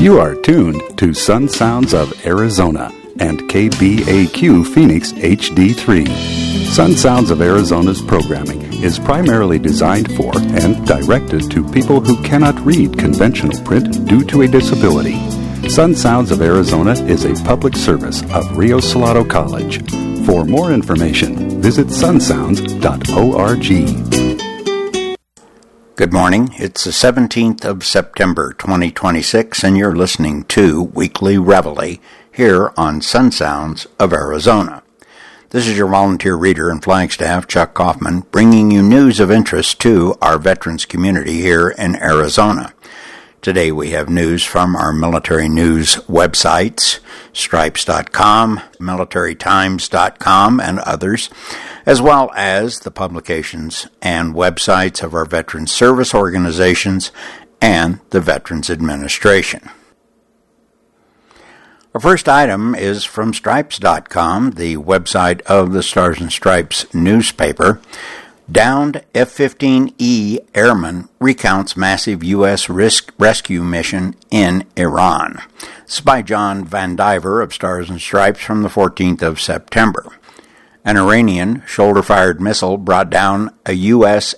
You are tuned to Sun Sounds of Arizona and KBAQ Phoenix HD3. Sun Sounds of Arizona's programming is primarily designed for and directed to people who cannot read conventional print due to a disability. Sun Sounds of Arizona is a public service of Rio Salado College. For more information, visit sunsounds.org. Good morning. It's the 17th of September, 2026, and you're listening to Weekly Reveille here on Sun Sounds of Arizona. This is your volunteer reader and Flagstaff, Chuck Kaufman, bringing you news of interest to our veterans community here in Arizona. Today we have news from our military news websites, stripes.com, militarytimes.com, and others, as well as the publications and websites of our veterans service organizations and the Veterans Administration. Our first item is from stripes.com, the website of the Stars and Stripes newspaper. Downed F-15E airman recounts massive U.S. rescue mission in Iran. This is by John Van Diver of Stars and Stripes from the 14th of September. An Iranian shoulder-fired missile brought down a U.S.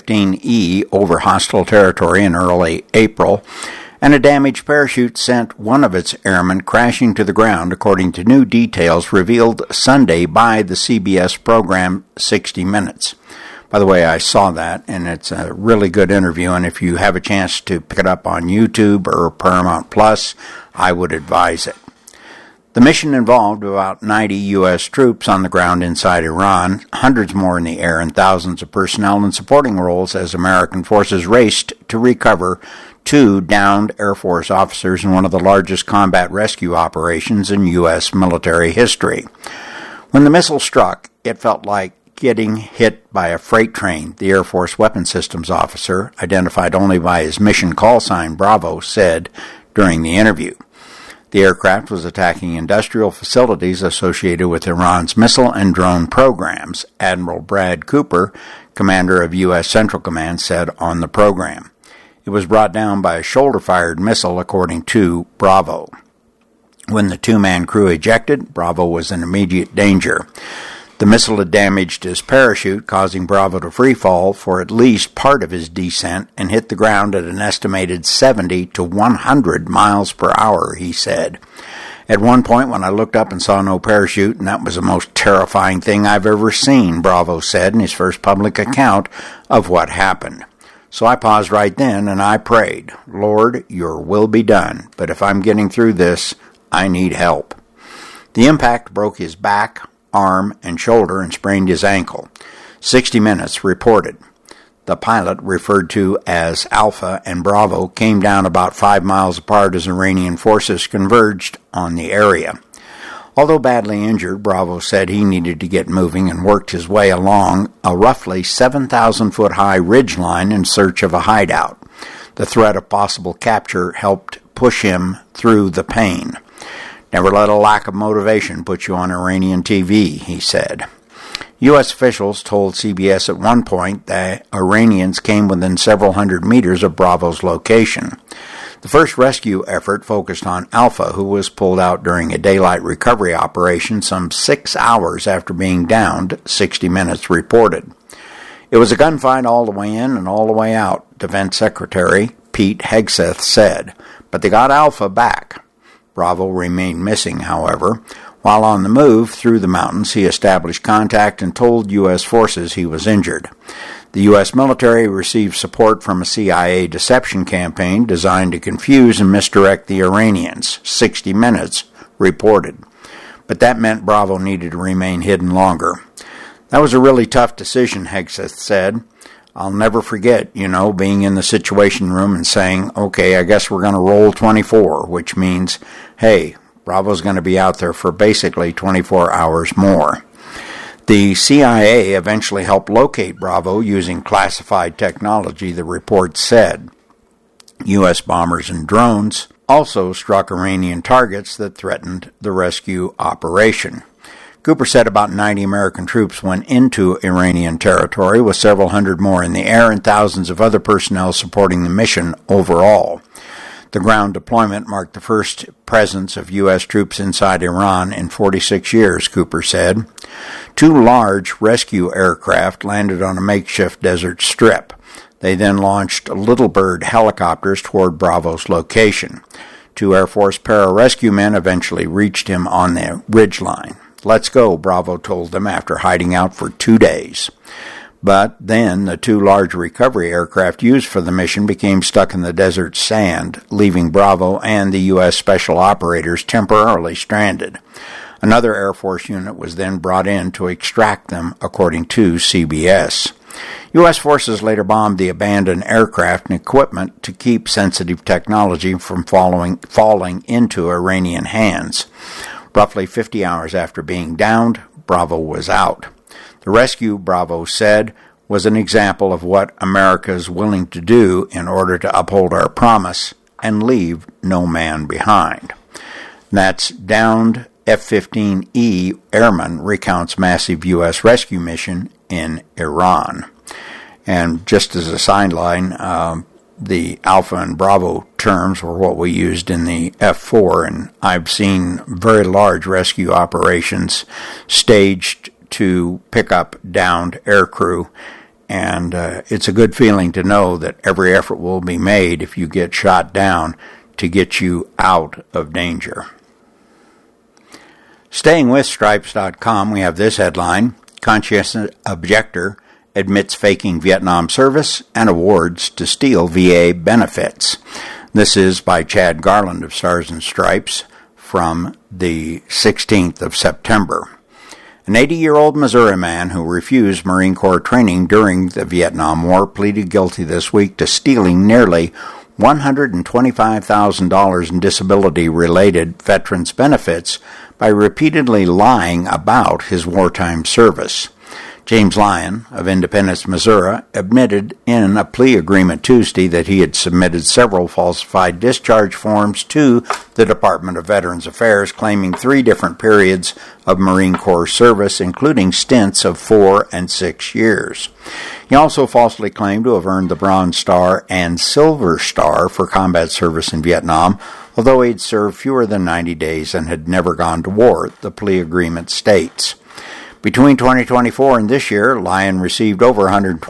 F-15E over hostile territory in early April, and a damaged parachute sent one of its airmen crashing to the ground, according to new details revealed Sunday by the CBS program 60 Minutes. By the way, I saw that, and it's a really good interview, and if you have a chance to pick it up on YouTube or Paramount Plus, I would advise it. The mission involved about 90 U.S. troops on the ground inside Iran, hundreds more in the air, and thousands of personnel in supporting roles as American forces raced to recover two downed Air Force officers in one of the largest combat rescue operations in U.S. military history. When the missile struck, it felt like getting hit by a freight train, the Air Force Weapons Systems officer, identified only by his mission call sign Bravo, said during the interview. The aircraft was attacking industrial facilities associated with Iran's missile and drone programs, Admiral Brad Cooper, commander of U.S. Central Command, said on the program. It was brought down by a shoulder-fired missile, according to Bravo. When the two-man crew ejected, Bravo was in immediate danger. The missile had damaged his parachute, causing Bravo to free fall for at least part of his descent and hit the ground at an estimated 70 to 100 miles per hour, he said. At one point, when I looked up and saw no parachute, and that was the most terrifying thing I've ever seen, Bravo said in his first public account of what happened. So I paused right then and I prayed, Lord, your will be done, but if I'm getting through this, I need help. The impact broke his back, arm, and shoulder and sprained his ankle. 60 Minutes reported. The pilot, referred to as Alpha, and Bravo came down about 5 miles apart as Iranian forces converged on the area. Although badly injured, Bravo said he needed to get moving and worked his way along a roughly 7,000-foot-high ridgeline in search of a hideout. The threat of possible capture helped push him through the pain. Never let a lack of motivation put you on Iranian TV, he said. U.S. officials told CBS at one point that Iranians came within several hundred meters of Bravo's location. The first rescue effort focused on Alpha, who was pulled out during a daylight recovery operation some 6 hours after being downed, 60 Minutes reported. It was a gunfight all the way in and all the way out, Defense Secretary Pete Hegseth said, but they got Alpha back. Bravo remained missing, however. While on the move through the mountains, he established contact and told U.S. forces he was injured. The U.S. military received support from a CIA deception campaign designed to confuse and misdirect the Iranians, 60 Minutes reported. But that meant Bravo needed to remain hidden longer. That was a really tough decision, Hegseth said. I'll never forget, being in the Situation Room and saying, okay, I guess we're going to roll 24, which means, hey, Bravo's going to be out there for basically 24 hours more. The CIA eventually helped locate Bravo using classified technology, the report said. U.S. bombers and drones also struck Iranian targets that threatened the rescue operation. Cooper said about 90 American troops went into Iranian territory, with several hundred more in the air and thousands of other personnel supporting the mission overall. The ground deployment marked the first presence of U.S. troops inside Iran in 46 years, Cooper said. 2 large rescue aircraft landed on a makeshift desert strip. They then launched Little Bird helicopters toward Bravo's location. 2 Air Force pararescue men eventually reached him on the ridgeline. "Let's go," Bravo told them after hiding out for 2 days. But then the 2 large recovery aircraft used for the mission became stuck in the desert sand, leaving Bravo and the U.S. Special Operators temporarily stranded. Another Air Force unit was then brought in to extract them, according to CBS. U.S. forces later bombed the abandoned aircraft and equipment to keep sensitive technology from falling into Iranian hands. Roughly 50 hours after being downed, Bravo was out. The rescue, Bravo said, was an example of what America is willing to do in order to uphold our promise and leave no man behind. That's downed F-15E airman recounts massive U.S. rescue mission in Iran. And just as a sideline, the Alpha and Bravo terms were what we used in the F-4, and I've seen very large rescue operations staged to pick up downed aircrew, and it's a good feeling to know that every effort will be made if you get shot down to get you out of danger. Staying with Stripes.com, we have this headline: Conscientious Objector Admits Faking Vietnam Service and Awards to Steal VA Benefits. This is by Chad Garland of Stars and Stripes from the 16th of September. An 80-year-old Missouri man who refused Marine Corps training during the Vietnam War pleaded guilty this week to stealing nearly $125,000 in disability-related veterans' benefits by repeatedly lying about his wartime service. James Lyon of Independence, Missouri, admitted in a plea agreement Tuesday that he had submitted several falsified discharge forms to the Department of Veterans Affairs, claiming 3 different periods of Marine Corps service, including stints of 4 and 6 years. He also falsely claimed to have earned the Bronze Star and Silver Star for combat service in Vietnam, although he had served fewer than 90 days and had never gone to war, the plea agreement states. Between 2024 and this year, Lyon received over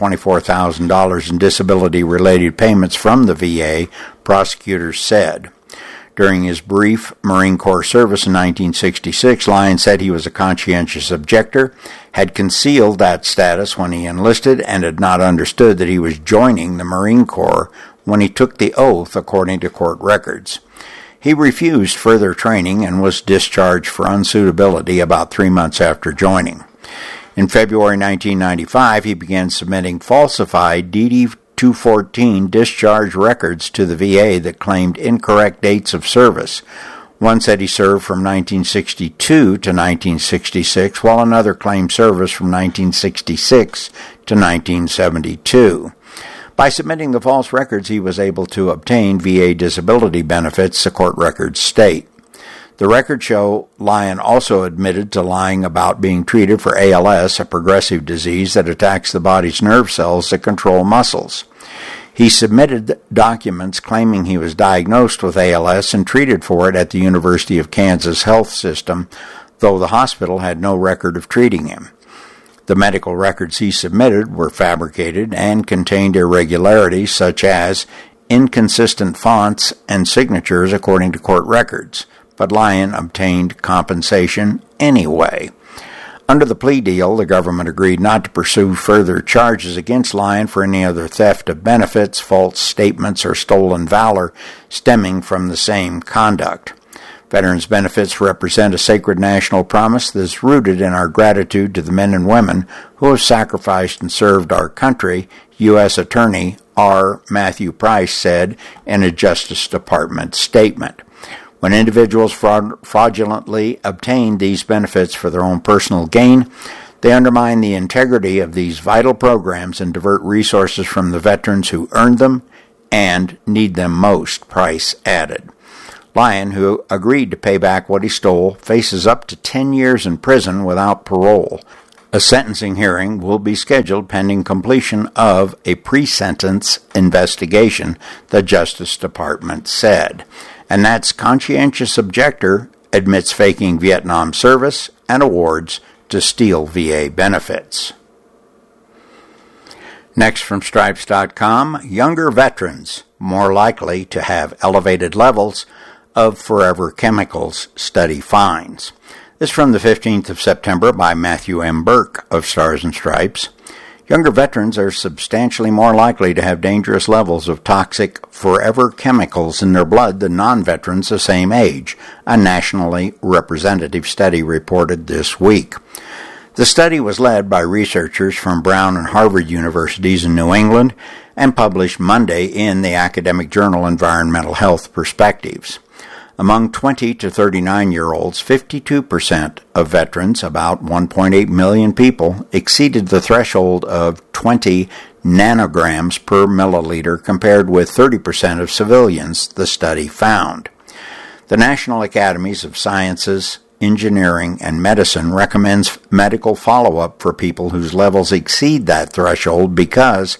$124,000 in disability-related payments from the VA, prosecutors said. During his brief Marine Corps service in 1966, Lyon said he was a conscientious objector, had concealed that status when he enlisted, and had not understood that he was joining the Marine Corps when he took the oath, according to court records. He refused further training and was discharged for unsuitability about 3 months after joining. In February 1995, he began submitting falsified DD-214 discharge records to the VA that claimed incorrect dates of service. One said he served from 1962 to 1966, while another claimed service from 1966 to 1972. By submitting the false records, he was able to obtain VA disability benefits, the court records state. The records show Lyon also admitted to lying about being treated for ALS, a progressive disease that attacks the body's nerve cells that control muscles. He submitted documents claiming he was diagnosed with ALS and treated for it at the University of Kansas Health System, though the hospital had no record of treating him. The medical records he submitted were fabricated and contained irregularities such as inconsistent fonts and signatures according to court records, but Lyon obtained compensation anyway. Under the plea deal, the government agreed not to pursue further charges against Lyon for any other theft of benefits, false statements, or stolen valor stemming from the same conduct. Veterans' benefits represent a sacred national promise that is rooted in our gratitude to the men and women who have sacrificed and served our country, U.S. Attorney R. Matthew Price said in a Justice Department statement. When individuals fraudulently obtain these benefits for their own personal gain, they undermine the integrity of these vital programs and divert resources from the veterans who earned them and need them most, Price added. Lyon, who agreed to pay back what he stole, faces up to 10 years in prison without parole. A sentencing hearing will be scheduled pending completion of a pre-sentence investigation, the Justice Department said. And that's conscientious objector admits faking Vietnam service and awards to steal VA benefits. Next from Stripes.com, younger veterans more likely to have elevated levels of forever chemicals, study finds. This is from the 15th of September by Matthew M. Burke of Stars and Stripes. Younger veterans are substantially more likely to have dangerous levels of toxic forever chemicals in their blood than non-veterans the same age, a nationally representative study reported this week. The study was led by researchers from Brown and Harvard universities in New England and published Monday in the academic journal Environmental Health Perspectives. Among 20 to 39-year-olds, 52% of veterans, about 1.8 million people, exceeded the threshold of 20 nanograms per milliliter compared with 30% of civilians, the study found. The National Academies of Sciences, Engineering, and Medicine recommends medical follow-up for people whose levels exceed that threshold because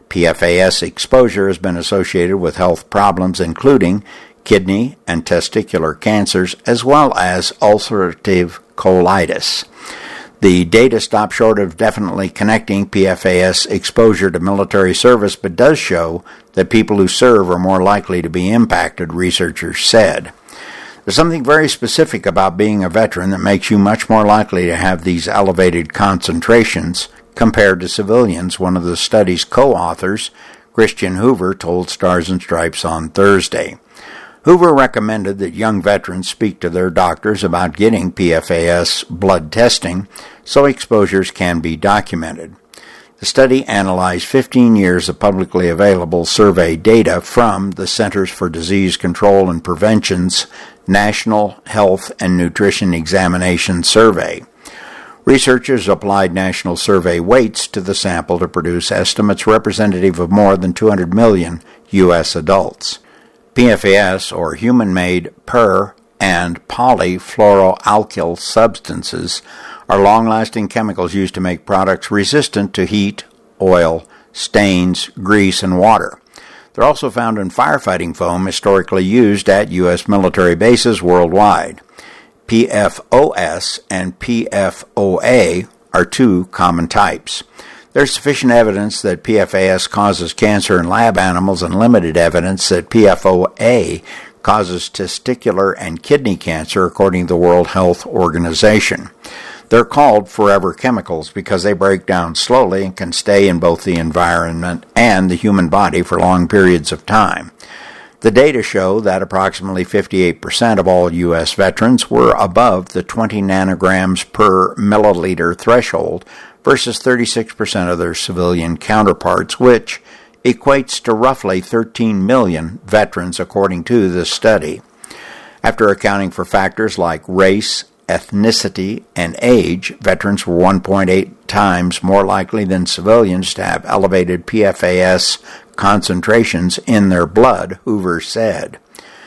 PFAS exposure has been associated with health problems including kidney and testicular cancers, as well as ulcerative colitis. The data stop short of definitely connecting PFAS exposure to military service, but does show that people who serve are more likely to be impacted, researchers said. There's something very specific about being a veteran that makes you much more likely to have these elevated concentrations compared to civilians, one of the study's co-authors, Christian Hoover, told Stars and Stripes on Thursday. Hoover recommended that young veterans speak to their doctors about getting PFAS blood testing so exposures can be documented. The study analyzed 15 years of publicly available survey data from the Centers for Disease Control and Prevention's National Health and Nutrition Examination Survey. Researchers applied national survey weights to the sample to produce estimates representative of more than 200 million U.S. adults. PFAS, or human-made per- and polyfluoroalkyl substances, are long-lasting chemicals used to make products resistant to heat, oil, stains, grease, and water. They're also found in firefighting foam historically used at U.S. military bases worldwide. PFOS and PFOA are two common types. There's sufficient evidence that PFAS causes cancer in lab animals and limited evidence that PFOA causes testicular and kidney cancer, according to the World Health Organization. They're called forever chemicals because they break down slowly and can stay in both the environment and the human body for long periods of time. The data show that approximately 58% of all U.S. veterans were above the 20 nanograms per milliliter threshold versus 36% of their civilian counterparts, which equates to roughly 13 million veterans, according to this study. After accounting for factors like race, ethnicity, and age, veterans were 1.8 times more likely than civilians to have elevated PFAS concentrations in their blood, Hoover said.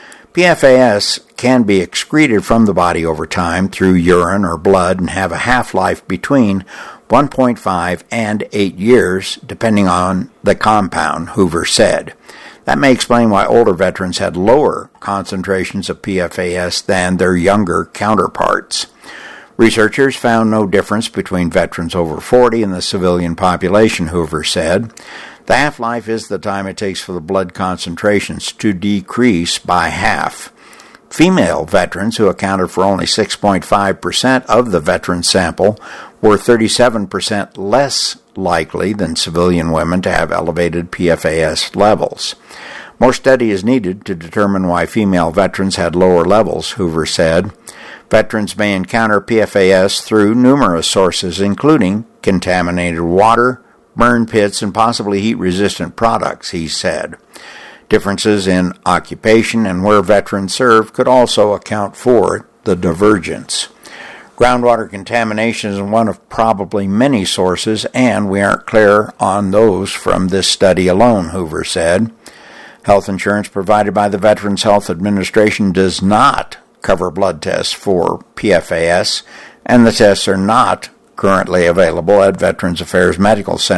PFAS can be excreted from the body over time through urine or blood and have a half-life between 1.5 and 8 years, depending on the compound, Hoover said. That may explain why older veterans had lower concentrations of PFAS than their younger counterparts. Researchers found no difference between veterans over 40 and the civilian population, Hoover said. The half-life is the time it takes for the blood concentrations to decrease by half. Female veterans, who accounted for only 6.5% of the veteran sample, were 37% less likely than civilian women to have elevated PFAS levels. More study is needed to determine why female veterans had lower levels, Hoover said. Veterans may encounter PFAS through numerous sources, including contaminated water, burn pits, and possibly heat-resistant products, he said. Differences in occupation and where veterans serve could also account for the divergence. Groundwater contamination is one of probably many sources, and we aren't clear on those from this study alone, Hoover said. Health insurance provided by the Veterans Health Administration does not cover blood tests for PFAS, and the tests are not currently available at Veterans Affairs Medical Center